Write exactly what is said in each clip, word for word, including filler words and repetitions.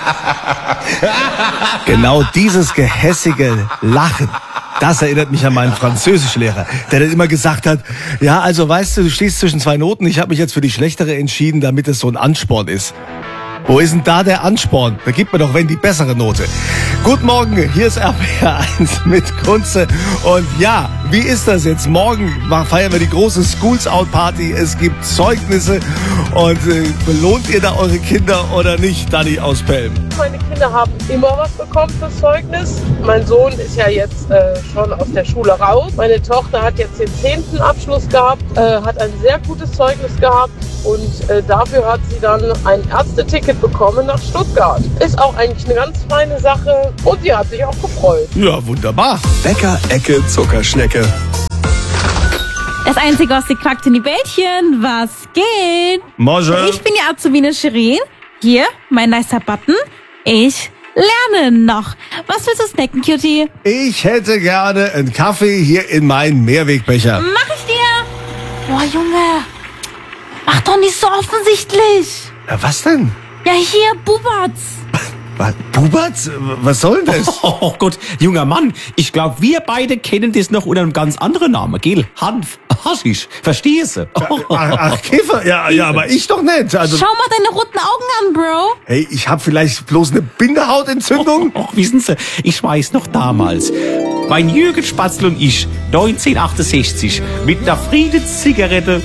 Genau dieses gehässige Lachen, das erinnert mich an meinen Französischlehrer, der dann immer gesagt hat, ja, also weißt du, du stehst zwischen zwei Noten, ich habe mich jetzt für die schlechtere entschieden, damit es so ein Ansporn ist. Wo ist denn da der Ansporn? Da gibt mir doch wenn die bessere Note. Guten Morgen, hier ist R P R eins mit Kunze. Und ja, wie ist das jetzt? Morgen feiern wir die große Schools Out Party. Es gibt Zeugnisse. Und äh, belohnt ihr da eure Kinder oder nicht, Dani aus Pelm? Meine Kinder haben immer was bekommen fürs Zeugnis. Mein Sohn ist ja jetzt äh, schon aus der Schule raus. Meine Tochter hat jetzt den zehnten Abschluss gehabt, äh, hat ein sehr gutes Zeugnis gehabt. Und äh, dafür hat sie dann ein Ärzteticket bekommen nach Stuttgart. Ist auch eigentlich eine ganz feine Sache und sie hat sich auch gefreut. Ja, wunderbar. Bäcker Ecke Zuckerschnecke. Das Einzige aus den Quackten Bällchen, was geht? Mosche. Ich bin die Azubine Shirin. Hier, mein nicer Button. Ich lerne noch. Was willst du snacken, Cutie? Ich hätte gerne einen Kaffee hier in meinen Mehrwegbecher. Mach ich dir. Boah, Junge. Mach doch nicht so offensichtlich. Na, was denn? Ja, hier, Bubatz. Was? Bubatz? Was soll denn das? Oh, oh Gott, junger Mann, ich glaube, wir beide kennen das noch unter einem ganz anderen Namen, gell? Hanf, Haschisch, verstehst du? Ach, ach, Kiffer? Ja, ja, aber ich doch nicht. Also, Schau mal deine roten Augen an, Bro. hey, ich hab vielleicht bloß eine Bindehautentzündung. Och, wissen Sie, ich weiß noch damals, mein Jürgen Spatzl und ich, neunzehnhundertachtundsechzig, mit einer Friedenszigarette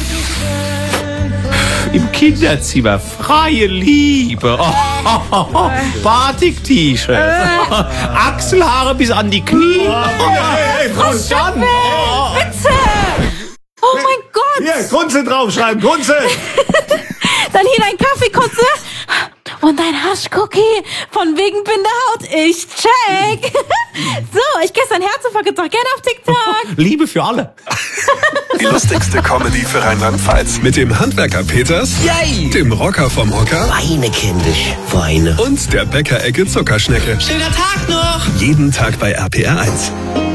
im Kinderzimmer, freie Liebe, oh, oh, oh, oh. Batik-T-Shirt, Achselhaare bis an die Knie. Hey, hey, Frau Jan. Bitte. Oh mein Gott. Hier, Kunze draufschreiben, Kunze. Dann hier dein Kaffee, Kunze. Und dein Haschcookie von wegen Bindehaut. Ich check. So, ich gestern Herzinfarkt doch gerne auf TikTok. Liebe für alle. Die lustigste Comedy für Rheinland-Pfalz. Mit dem Handwerker Peters, Yay! dem Rocker vom Hocker Weine, kindisch, Weine. und der Bäcker Ecke Zuckerschnecke. Schöner Tag noch! Jeden Tag bei R P R eins.